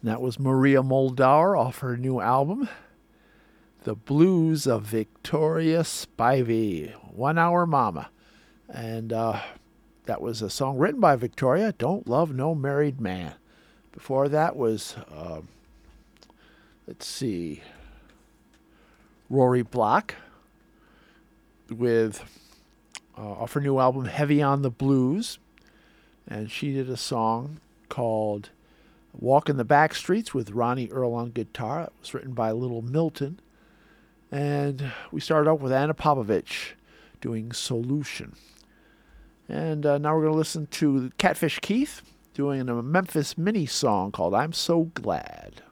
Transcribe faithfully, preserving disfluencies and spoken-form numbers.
And that was Maria Muldaur off her new album, The Blues of Victoria Spivey, One Hour Mama. And uh, that was a song written by Victoria, Don't Love No Married Man. Before that was, uh, let's see, Rory Block with uh, off her new album, Heavy on the Blues. And she did a song called Walk in the Back Streets with Ronnie Earl on guitar. It was written by Little Milton. And we started out with Anna Popovich doing Solution. And uh, now we're going to listen to Catfish Keith doing a Memphis Mini song called I'm So Glad.